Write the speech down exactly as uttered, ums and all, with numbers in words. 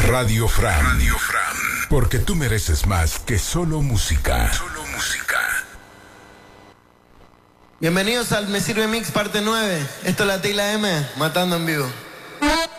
Radio Fran. Radio Fran. Porque tú mereces más que solo música. Solo música. Bienvenidos al Me Sirve Mix parte nueve. Esto es la T y la M, matando en vivo.